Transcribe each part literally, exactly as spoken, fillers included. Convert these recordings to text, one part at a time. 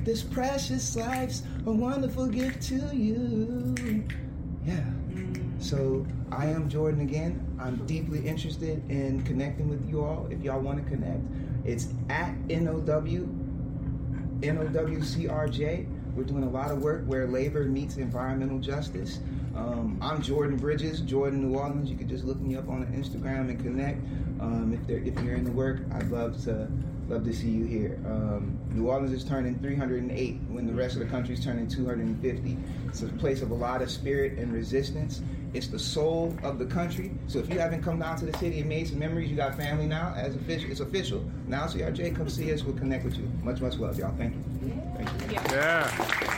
This precious life's a wonderful gift to you. Yeah. So I am Jordan again. I'm deeply interested in connecting with you all. If y'all want to connect, it's at N O W, N O W C R J. We're doing a lot of work where labor meets environmental justice. Um, I'm Jordan Bridges, Jordan New Orleans. You can just look me up on Instagram and connect. Um, if, if you're in the work, I'd love to love to see you here. Um, New Orleans is turning three hundred eight when the rest of the country is turning two hundred fifty. It's a place of a lot of spirit and resistance. It's the soul of the country. So if you haven't come down to the city and made some memories, you got family now. As official, it's official. Now C R J, come see us. We'll connect with you. Much, much love, y'all. Thank you. Thank you. Yeah.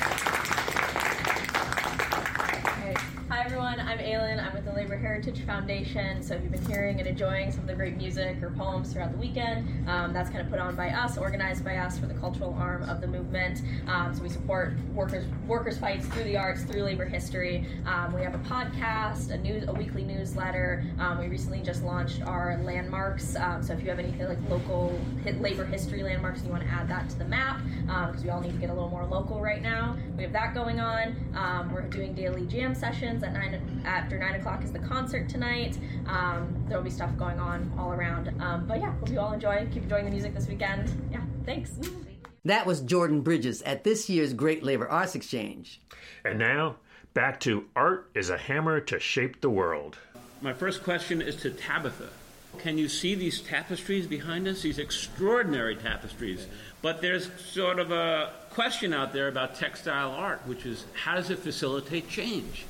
Hi everyone, I'm Aylin. I'm with the Labor Heritage Foundation. So if you've been hearing and enjoying some of the great music or poems throughout the weekend, um, that's kind of put on by us, organized by us for the cultural arm of the movement. Um, so we support workers workers' fights through the arts, through labor history. Um, we have a podcast, a news, a weekly newsletter. Um, we recently just launched our landmarks. Um, so if you have anything like local hit labor history landmarks and you want to add that to the map, because um, we all need to get a little more local right now, we have that going on. Um, we're doing daily jam sessions. At nine, after nine o'clock is the concert tonight. Um, there will be stuff going on all around. Um, but yeah, hope you all enjoy. Keep enjoying the music this weekend. Yeah, thanks. That was Jordan Bridges at this year's Great Labor Arts Exchange. And now, back to Art is a Hammer to Shape the World. My first question is to Tabitha. Can you see these tapestries behind us? These extraordinary tapestries. But there's sort of a question out there about textile art, which is, how does it facilitate change?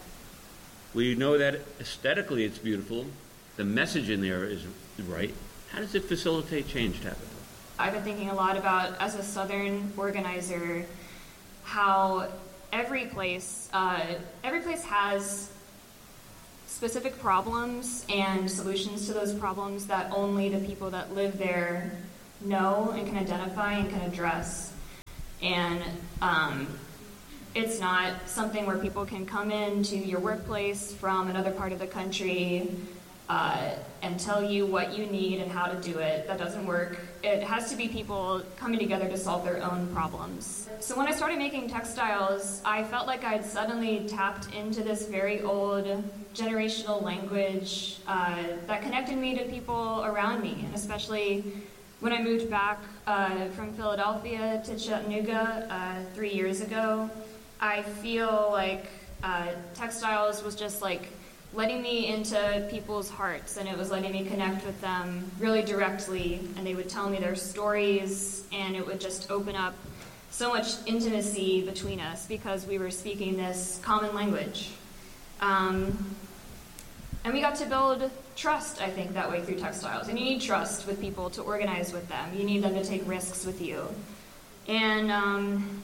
We know that aesthetically it's beautiful. The message in there is right. How does it facilitate change, Tabitha? I've been thinking a lot about, as a Southern organizer, how every place, uh, every place has specific problems and solutions to those problems that only the people that live there know and can identify and can address. And um, it's not something where people can come into your workplace from another part of the country uh, and tell you what you need and how to do it. That doesn't work. It has to be people coming together to solve their own problems. So when I started making textiles, I felt like I'd suddenly tapped into this very old generational language uh, that connected me to people around me, and especially when I moved back uh, from Philadelphia to Chattanooga uh, three years ago. I feel like uh, textiles was just like letting me into people's hearts, and it was letting me connect with them really directly, and they would tell me their stories, and it would just open up so much intimacy between us because we were speaking this common language. Um, and we got to build trust, I think, that way through textiles. And you need trust with people to organize with them. You need them to take risks with you. And um,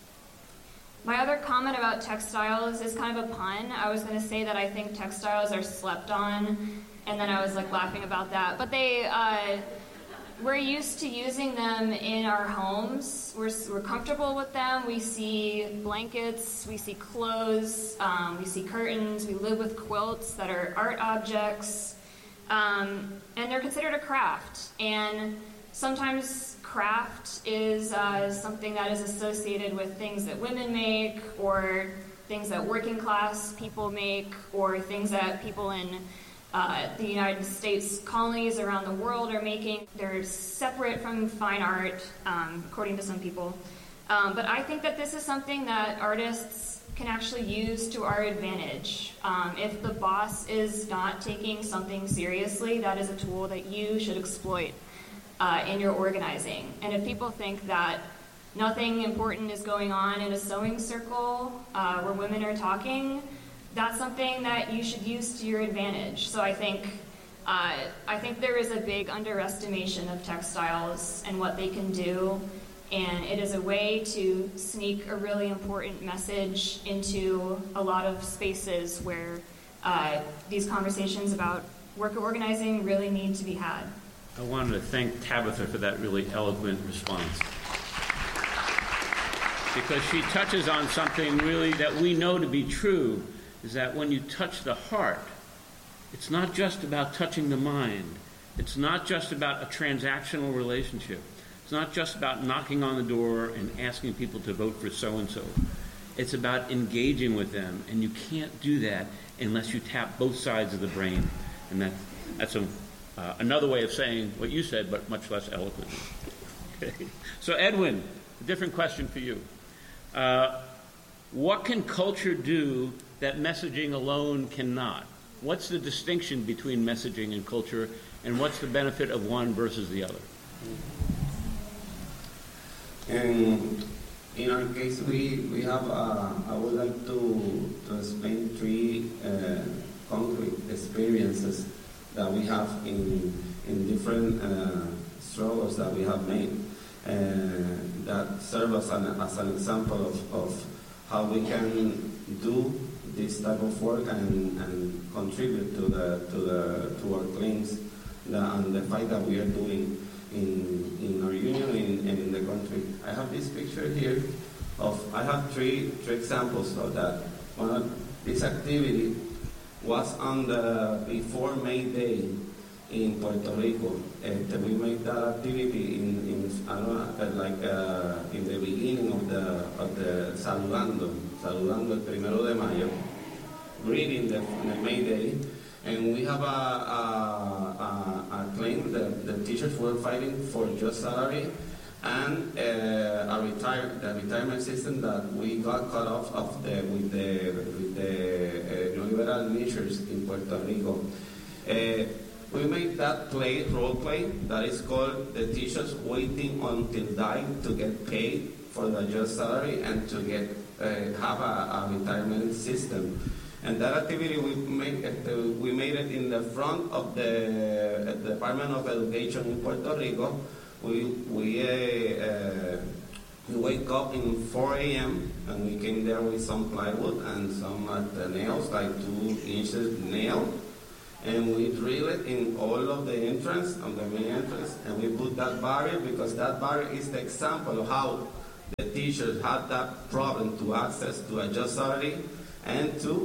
my other comment about textiles is kind of a pun. I was going to say that I think textiles are slept on, and then I was like laughing about that. But they, uh, we're used to using them in our homes. We're, we're comfortable with them. We see blankets, we see clothes, um, we see curtains. We live with quilts that are art objects, um, and they're considered a craft. And sometimes craft is uh, something that is associated with things that women make, or things that working class people make, or things that people in uh, the United States colonies around the world are making. They're separate from fine art, um, according to some people. Um, but I think that this is something that artists can actually use to our advantage. Um, if the boss is not taking something seriously, that is a tool that you should exploit Uh, in your organizing. And if people think that nothing important is going on in a sewing circle uh, where women are talking, that's something that you should use to your advantage. So I think uh, I think there is a big underestimation of textiles and what they can do, and it is a way to sneak a really important message into a lot of spaces where uh, these conversations about worker organizing really need to be had. I wanted to thank Tabitha for that really eloquent response, because she touches on something really that we know to be true, is that when you touch the heart, it's not just about touching the mind. It's not just about a transactional relationship. It's not just about knocking on the door and asking people to vote for so-and-so. It's about engaging with them, and you can't do that unless you tap both sides of the brain. And that, that's a, uh, another way of saying what you said, but much less eloquently. Okay. So Edwin, a different question for you. Uh, what can culture do that messaging alone cannot? What's the distinction between messaging and culture, and what's the benefit of one versus the other? And in our case, we, we have, uh, I would like to, to explain three uh, concrete experiences that we have in, in different uh, struggles that we have made, uh, that serve as an, as an example of, of how we can do this type of work and, and contribute to the to the to our claims that, and the fight that we are doing in in our union and in, in the country. I have this picture here of I have three three examples of that. One of this activity was on the before May Day in Puerto Rico. Uh, we made that activity in, in I don't know, like uh, in the beginning of the of the saludando, saludando el primero de mayo, greeting the, the May Day, and we have a a, a, a claim that the teachers were fighting for just salary and uh, a retire the retirement system that we got cut off of the with the with the uh, neoliberal measures in Puerto Rico. Uh, We made that play, role play, that is called the teachers waiting until dying to get paid for the just salary and to get uh, have a, a retirement system. And that activity we made, uh, we made it in the front of the uh, Department of Education in Puerto Rico. We we uh, uh, we wake up in four a m and we came there with some plywood and some uh, nails, like two inches nail. And we drill it in all of the entrance, on the main entrance, and we put that barrier because that barrier is the example of how the teachers had that problem to access to a just salary and to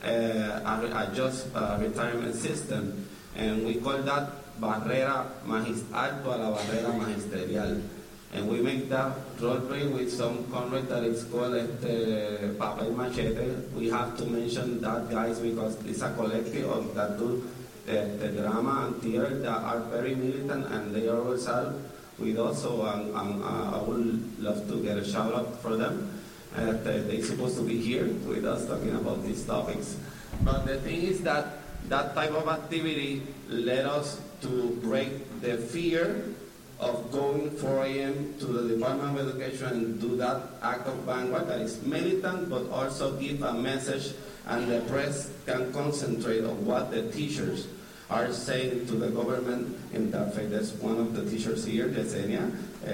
uh, a just uh, retirement system. And we call that barrera magist- alto a la barrera magisterial. And we make that role play with some concept that is called uh, papel machete. We have to mention that, guys, because it's a collective of that do uh, the drama and theater that are very militant, and they are also with us. So um, um, uh, I would love to get a shout out for them. Uh, they're supposed to be here with us talking about these topics. But the thing is that that type of activity led us to break the fear of going four a m to the Department of Education and do that act of vanguard that is militant, but also give a message, and the press can concentrate on what the teachers are saying to the government. In that fact, there's one of the teachers here, Yesenia, uh,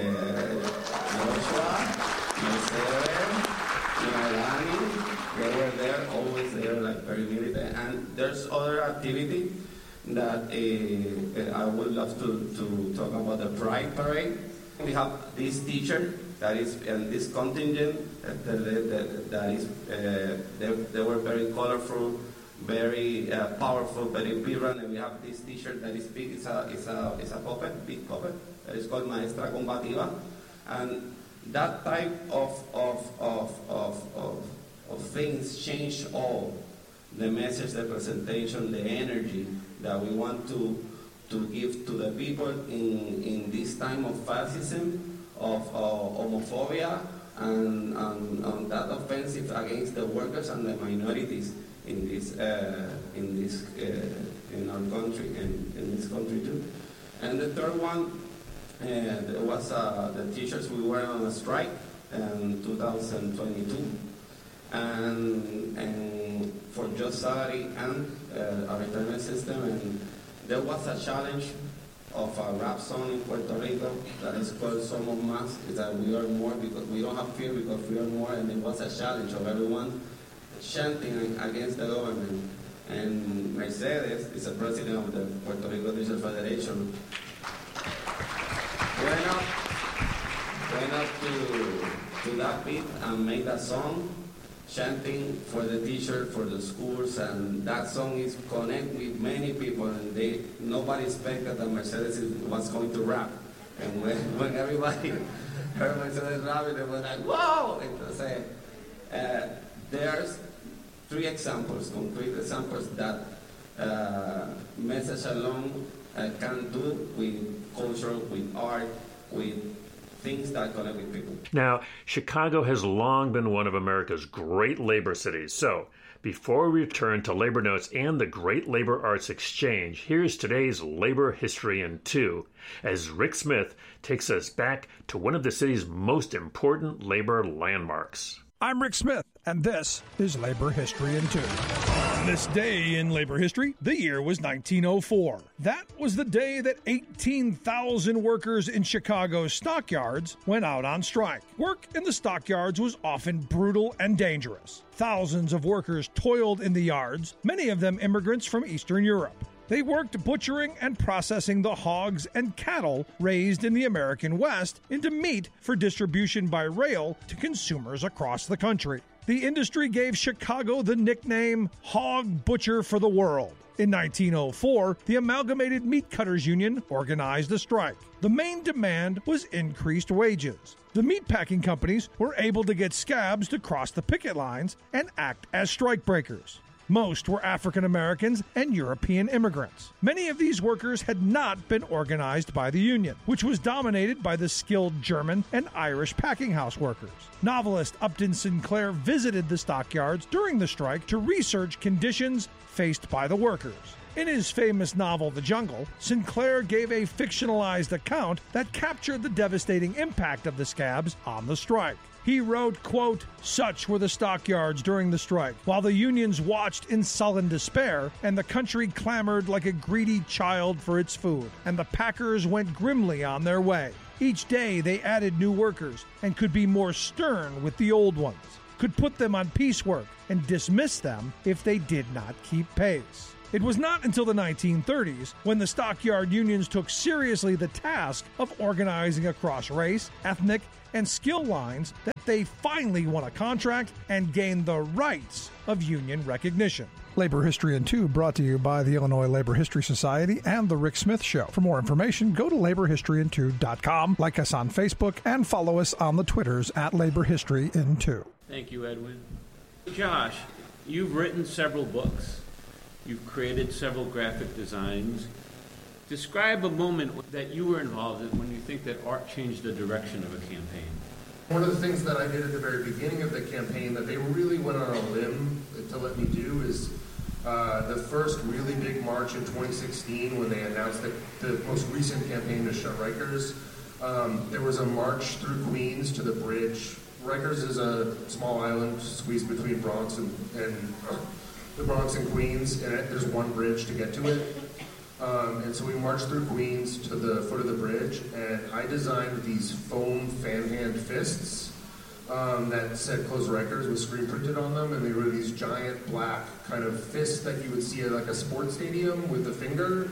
Joshua, Mercedes, Melanie, they were there, always there, like very militant. And there's other activity that uh, I would love to, to talk about the Pride Parade. We have this teacher that is in this contingent that, that, that is, uh, they, they were very colorful, very uh, powerful, very vibrant, and we have this teacher that is big, it's a, it's a, it's a puppet, big puppet, that is called Maestra Combativa. And that type of, of, of, of, of, of things change all. The message, the presentation, the energy that we want to to give to the people in, in this time of fascism, of uh, homophobia, and, and, and that offensive against the workers and the minorities in this uh, in this uh, in our country and in this country too. And the third one uh, was uh, the teachers. We were on a strike in two thousand twenty-two, and and for just salary and uh, a retirement system. And there was a challenge of a rap song in Puerto Rico that is called Somos Más, is that we are more because we don't have fear because we are more, and it was a challenge of everyone chanting against the government. And Mercedes is the president of the Puerto Rico Teachers Federation. Went up, went up to, to that beat and made that song, chanting for the teacher, for the schools, and that song is connect with many people, and they nobody expected that Mercedes was going to rap, And when, when everybody heard Mercedes Rabbit, they were like, whoa! Entonces, uh, there's three examples, concrete examples that uh, Message Alone uh, can do with culture, with art, with things that connect with people. Now, Chicago has long been one of America's great labor cities. So, before we return to Labor Notes and the Great Labor Arts Exchange, here's today's Labor History in Two, as Rick Smith takes us back to one of the city's most important labor landmarks. I'm Rick Smith, and this is Labor History in Two. On this day in labor history, the year was nineteen oh four. That was the day that eighteen thousand workers in Chicago's stockyards went out on strike. Work in the stockyards was often brutal and dangerous. Thousands of workers toiled in the yards, many of them immigrants from Eastern Europe. They worked butchering and processing the hogs and cattle raised in the American West into meat for distribution by rail to consumers across the country. The industry gave Chicago the nickname Hog Butcher for the World. In nineteen oh four, the Amalgamated Meat Cutters Union organized a strike. The main demand was increased wages. The meatpacking companies were able to get scabs to cross the picket lines and act as strikebreakers. Most were African Americans and European immigrants. Many of these workers had not been organized by the union, which was dominated by the skilled German and Irish packing house workers. Novelist Upton Sinclair visited the stockyards during the strike to research conditions faced by the workers. In his famous novel, The Jungle, Sinclair gave a fictionalized account that captured the devastating impact of the scabs on the strike. He wrote, quote, "Such were the stockyards during the strike, while the unions watched in sullen despair, and the country clamored like a greedy child for its food, and the packers went grimly on their way. Each day they added new workers, and could be more stern with the old ones, could put them on piecework, and dismiss them if they did not keep pace." It was not until the nineteen thirties, when the stockyard unions took seriously the task of organizing across race, ethnic, and skill lines, that they finally won a contract and gained the rights of union recognition. Labor History in Two brought to you by the Illinois Labor History Society and The Rick Smith Show. For more information, go to labor history in two dot com, like us on Facebook, and follow us on the Twitters at Labor History in Two. Thank you, Edwin. Josh, you've written several books. You've created several graphic designs. Describe a moment that you were involved in when you think that art changed the direction of a campaign. One of the things that I did at the very beginning of the campaign that they really went on a limb to let me do is uh, the first really big march in twenty sixteen when they announced the, the most recent campaign to shut Rikers. Um, there was a march through Queens to the bridge. Rikers is a small island squeezed between Bronx and, and uh, the Bronx and Queens, and there's one bridge to get to it. Um, and so we marched through Queens to the foot of the bridge, and I designed these foam fan hand fists um, that said "Close Rikers" with screen printed on them, and they were these giant black kind of fists that you would see at like a sports stadium with the finger.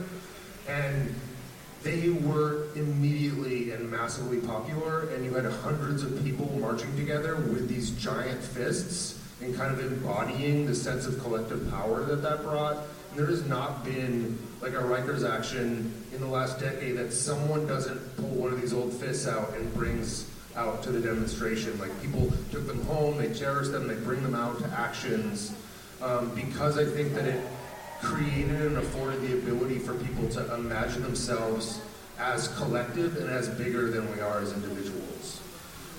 And they were immediately and massively popular, and you had hundreds of people marching together with these giant fists and kind of embodying the sense of collective power that that brought. And there has not been like a Rikers action in the last decade that someone doesn't pull one of these old fists out and brings out to the demonstration. Like, people took them home, they cherish them, they bring them out to actions, um, because I think that it created and afforded the ability for people to imagine themselves as collective and as bigger than we are as individuals.